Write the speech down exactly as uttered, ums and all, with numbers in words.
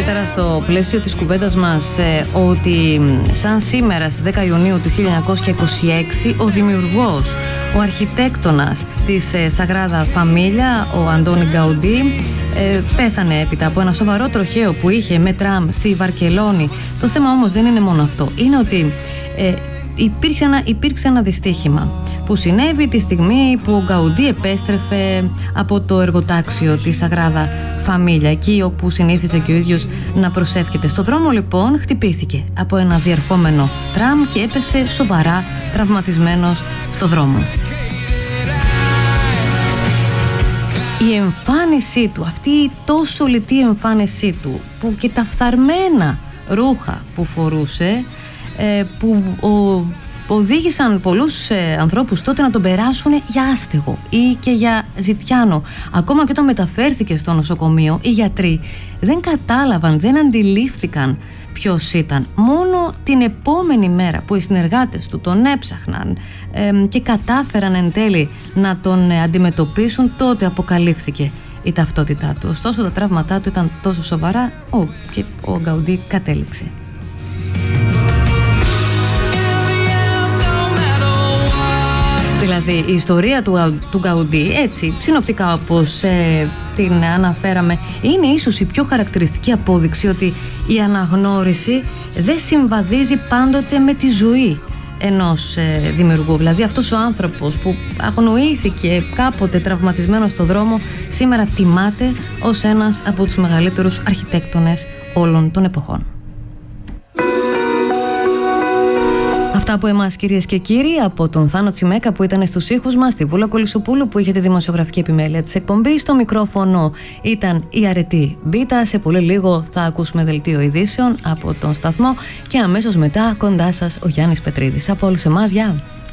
ιδιαίτερα στο πλαίσιο της κουβέντας μας ε, ότι σαν σήμερα στις δέκα Ιουνίου του χίλια εννιακόσια είκοσι έξι ο δημιουργός, ο αρχιτέκτονας της ε, Σαγράδα Φαμίλια, ο Αντώνη Γκαουντί, ε, πέθανε έπειτα από ένα σοβαρό τροχαίο που είχε με τραμ στη Βαρκελόνη. Το θέμα όμως δεν είναι μόνο αυτό, είναι ότι ε, υπήρξε, ένα, υπήρξε ένα δυστύχημα που συνέβη τη στιγμή που ο Γκαουντί επέστρεφε από το εργοτάξιο της Σαγράδα Φαμίλια, εκεί όπου συνήθιζε και ο ίδιος να προσεύχεται. Στο δρόμο λοιπόν χτυπήθηκε από ένα διερχόμενο τραμ και έπεσε σοβαρά τραυματισμένος στο δρόμο. Η εμφάνισή του, αυτή η τόσο λιτή εμφάνισή του, που και τα φθαρμένα ρούχα που φορούσε, που ο οδήγησαν πολλούς ε, ανθρώπους τότε να τον περάσουν για άστεγο ή και για ζητιάνο. Ακόμα και όταν μεταφέρθηκε στο νοσοκομείο, οι γιατροί δεν κατάλαβαν, δεν αντιλήφθηκαν ποιος ήταν. Μόνο την επόμενη μέρα που οι συνεργάτες του τον έψαχναν ε, και κατάφεραν εν τέλει να τον ε, αντιμετωπίσουν, τότε αποκαλύφθηκε η ταυτότητά του. Ωστόσο τα τραύματά του ήταν τόσο σοβαρά ο, και ο Γκαουντί κατέληξε. Δηλαδή η ιστορία του, του Γκαουντί, έτσι συνοπτικά όπως ε, την αναφέραμε, είναι ίσως η πιο χαρακτηριστική απόδειξη ότι η αναγνώριση δεν συμβαδίζει πάντοτε με τη ζωή ενός ε, δημιουργού. Δηλαδή αυτός ο άνθρωπος που αγνοήθηκε κάποτε τραυματισμένος στο δρόμο, σήμερα τιμάται ως ένας από τους μεγαλύτερους αρχιτέκτονες όλων των εποχών. Αυτά από εμάς, κυρίες και κύριοι, από τον Θάνο Τσιμέκα που ήταν στους ήχους μας, τη Βούλα Κολυσοπούλου που είχε τη δημοσιογραφική επιμέλεια της εκπομπής. Στο μικρόφωνο ήταν η Αρετή Μπίτα. Σε πολύ λίγο θα ακούσουμε δελτίο ειδήσεων από τον σταθμό και αμέσως μετά κοντά σας ο Γιάννης Πετρίδης. Από όλους εμάς, γεια!